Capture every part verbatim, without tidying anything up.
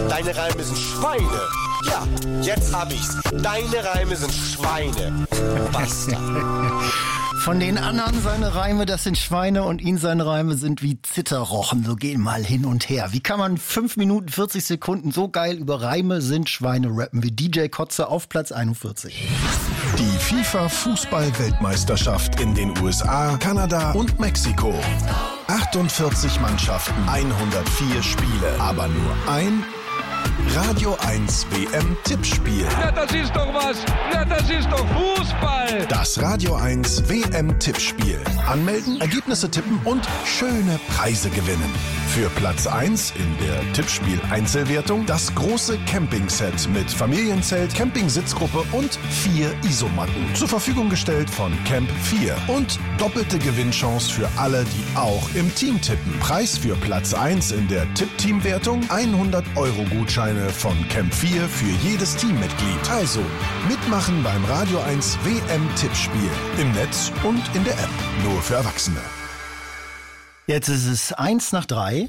Deine Reime sind Schweine. Ja, jetzt hab ich's. Deine Reime sind Schweine. Basta. Von den anderen seine Reime, das sind Schweine, und ihn seine Reime sind wie Zitterrochen, so gehen mal hin und her. Wie kann man fünf Minuten vierzig Sekunden so geil über Reime sind Schweine rappen wie D J Kotze auf Platz einundvierzig. Die FIFA-Fußball-Weltmeisterschaft in den U S A, Kanada und Mexiko. achtundvierzig Mannschaften, hundertvier Spiele, aber nur ein Radio eins W M-Tippspiel. Ja, das ist doch was. Ja, das ist doch Fußball. Das Radio eins W M-Tippspiel. Anmelden, Ergebnisse tippen und schöne Preise gewinnen. Für Platz eins in der Tippspiel-Einzelwertung das große Campingset mit Familienzelt, Campingsitzgruppe und vier Isomatten. Zur Verfügung gestellt von Camp vier. Und doppelte Gewinnchance für alle, die auch im Team tippen. Preis für Platz eins in der Tipp-Team-Wertung hundert Euro Gutscheine von Camp vier für jedes Teammitglied. Also mitmachen beim Radio eins W M-Tippspiel. Im Netz und in der App. Nur für Erwachsene. Jetzt ist es eins nach drei.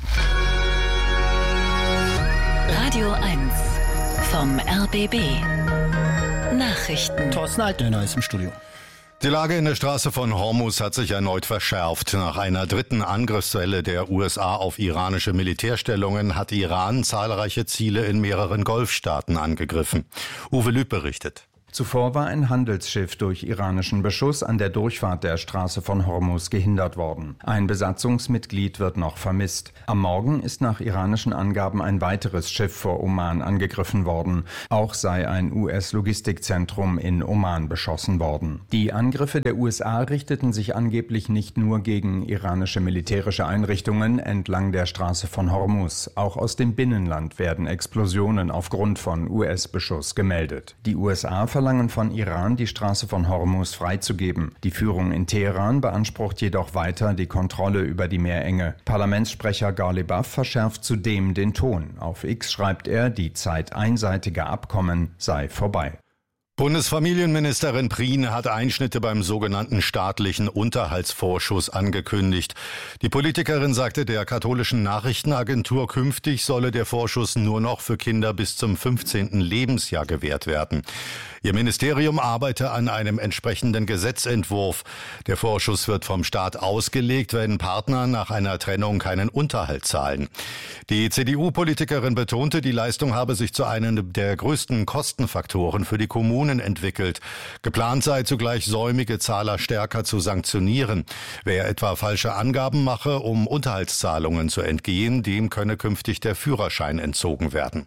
Radio eins vom R B B. Nachrichten. Thorsten Altner ist im Studio. Die Lage in der Straße von Hormuz hat sich erneut verschärft. Nach einer dritten Angriffswelle der U S A auf iranische Militärstellungen hat Iran zahlreiche Ziele in mehreren Golfstaaten angegriffen. Uwe Lüb berichtet. Zuvor war ein Handelsschiff durch iranischen Beschuss an der Durchfahrt der Straße von Hormuz gehindert worden. Ein Besatzungsmitglied wird noch vermisst. Am Morgen ist nach iranischen Angaben ein weiteres Schiff vor Oman angegriffen worden. Auch sei ein U S-Logistikzentrum in Oman beschossen worden. Die Angriffe der U S A richteten sich angeblich nicht nur gegen iranische militärische Einrichtungen entlang der Straße von Hormuz. Auch aus dem Binnenland werden Explosionen aufgrund von U S-Beschuss gemeldet. Die U S A verlangen von Iran, die Straße von Hormuz freizugeben. Die Führung in Teheran beansprucht jedoch weiter die Kontrolle über die Meerenge. Parlamentssprecher Ghalibaf verschärft zudem den Ton. Auf X schreibt er, die Zeit einseitiger Abkommen sei vorbei. Bundesfamilienministerin Prien hat Einschnitte beim sogenannten staatlichen Unterhaltsvorschuss angekündigt. Die Politikerin sagte der katholischen Nachrichtenagentur, künftig solle der Vorschuss nur noch für Kinder bis zum fünfzehnten Lebensjahr gewährt werden. Ihr Ministerium arbeite an einem entsprechenden Gesetzentwurf. Der Vorschuss wird vom Staat ausgelegt, wenn Partner nach einer Trennung keinen Unterhalt zahlen. Die C D U-Politikerin betonte, die Leistung habe sich zu einem der größten Kostenfaktoren für die Kommunen entwickelt. Geplant sei zugleich, säumige Zahler stärker zu sanktionieren. Wer etwa falsche Angaben mache, um Unterhaltszahlungen zu entgehen, dem könne künftig der Führerschein entzogen werden.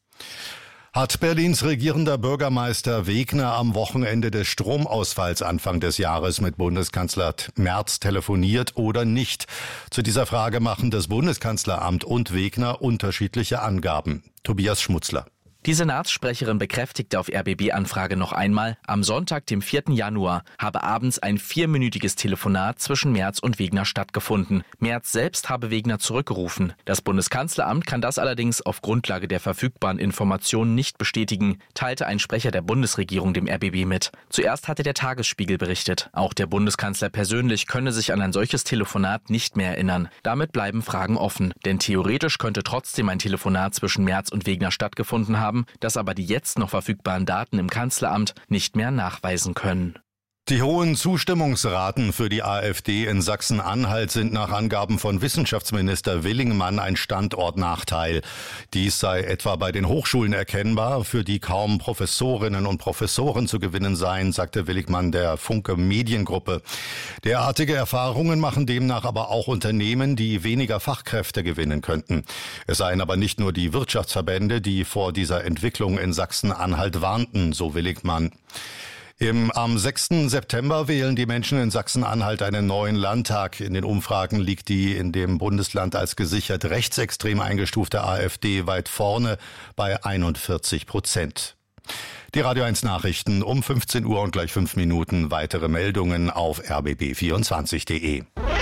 Hat Berlins regierender Bürgermeister Wegner am Wochenende des Stromausfalls Anfang des Jahres mit Bundeskanzler Merz telefoniert oder nicht? Zu dieser Frage machen das Bundeskanzleramt und Wegner unterschiedliche Angaben. Tobias Schmutzler. Die Senatssprecherin bekräftigte auf R B B-Anfrage noch einmal, am Sonntag, dem vierten Januar, habe abends ein vierminütiges Telefonat zwischen Merz und Wegner stattgefunden. Merz selbst habe Wegner zurückgerufen. Das Bundeskanzleramt kann das allerdings auf Grundlage der verfügbaren Informationen nicht bestätigen, teilte ein Sprecher der Bundesregierung dem R B B mit. Zuerst hatte der Tagesspiegel berichtet. Auch der Bundeskanzler persönlich könne sich an ein solches Telefonat nicht mehr erinnern. Damit bleiben Fragen offen. Denn theoretisch könnte trotzdem ein Telefonat zwischen Merz und Wegner stattgefunden haben, das aber die jetzt noch verfügbaren Daten im Kanzleramt nicht mehr nachweisen können. Die hohen Zustimmungsraten für die AfD in Sachsen-Anhalt sind nach Angaben von Wissenschaftsminister Willingmann ein Standortnachteil. Dies sei etwa bei den Hochschulen erkennbar, für die kaum Professorinnen und Professoren zu gewinnen seien, sagte Willingmann der Funke Mediengruppe. Derartige Erfahrungen machen demnach aber auch Unternehmen, die weniger Fachkräfte gewinnen könnten. Es seien aber nicht nur die Wirtschaftsverbände, die vor dieser Entwicklung in Sachsen-Anhalt warnten, so Willingmann. Im, am sechsten September wählen die Menschen in Sachsen-Anhalt einen neuen Landtag. In den Umfragen liegt die in dem Bundesland als gesichert rechtsextrem eingestufte AfD weit vorne bei einundvierzig Prozent. Die Radio eins Nachrichten um fünfzehn Uhr und gleich fünf Minuten. Weitere Meldungen auf r b b vierundzwanzig punkt de.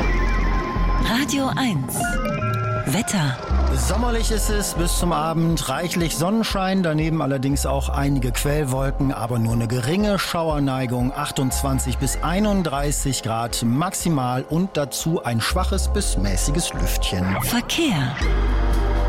Radio eins. Wetter. Sommerlich ist es bis zum Abend, reichlich Sonnenschein, daneben allerdings auch einige Quellwolken, aber nur eine geringe Schauerneigung, achtundzwanzig bis einunddreißig Grad maximal und dazu ein schwaches bis mäßiges Lüftchen. Verkehr.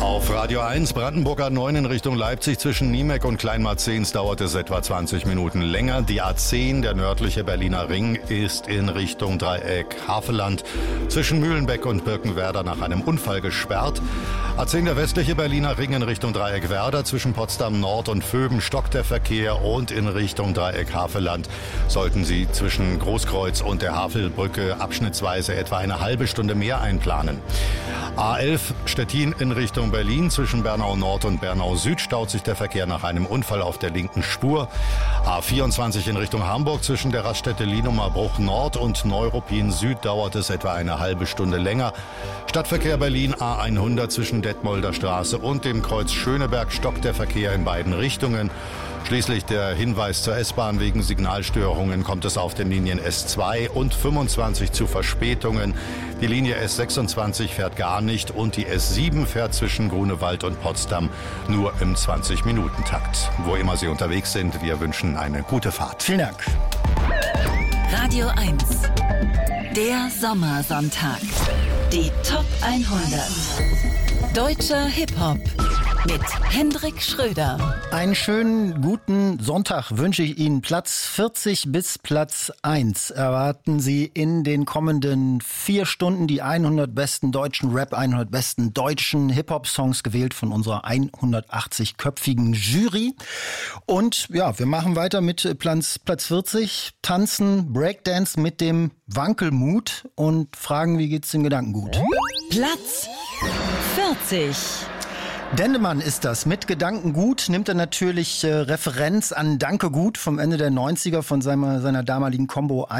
Auf Radio eins, Brandenburg A neun in Richtung Leipzig zwischen Niemek und Kleinmarzens dauert es etwa zwanzig Minuten länger. Die A zehn, der nördliche Berliner Ring, ist in Richtung Dreieck Havelland zwischen Mühlenbeck und Birkenwerder nach einem Unfall gesperrt. A zehn, der westliche Berliner Ring in Richtung Dreieck Werder zwischen Potsdam Nord und Vöben stockt der Verkehr und in Richtung Dreieck Havelland sollten Sie zwischen Großkreuz und der Havelbrücke abschnittsweise etwa eine halbe Stunde mehr einplanen. A elf, Stettin in Richtung Berlin. Zwischen Bernau Nord und Bernau Süd staut sich der Verkehr nach einem Unfall auf der linken Spur. A vierundzwanzig in Richtung Hamburg. Zwischen der Raststätte Lienumer-Bruch Nord und Neuruppin Süd dauert es etwa eine halbe Stunde länger. Stadtverkehr Berlin A hundert zwischen Detmolder Straße und dem Kreuz Schöneberg stockt der Verkehr in beiden Richtungen. Schließlich der Hinweis zur S-Bahn: wegen Signalstörungen kommt es auf den Linien S zwei und fünfundzwanzig zu Verspätungen. Die Linie S sechsundzwanzig fährt gar nicht und die S sieben fährt zwischen Grunewald und Potsdam nur im zwanzig-Minuten-Takt. Wo immer Sie unterwegs sind, wir wünschen eine gute Fahrt. Vielen Dank. Radio eins. Der Sommersonntag. Die Top hundert. Deutscher Hip-Hop. Mit Hendrik Schröder. Einen schönen guten Sonntag wünsche ich Ihnen. Platz vierzig bis Platz eins erwarten Sie in den kommenden vier Stunden die hundert besten deutschen Rap, hundert besten deutschen Hip-Hop-Songs, gewählt von unserer hundertachtzig-köpfigen Jury. Und ja, wir machen weiter mit Platz, Platz vierzig. Tanzen, Breakdance mit dem Wankelmut und fragen, wie geht's den Gedanken gut? Platz vierzig. Dendemann ist das. Mit Gedankengut nimmt er natürlich äh, Referenz an Danke Gut vom Ende der neunziger von seiner, seiner damaligen Combo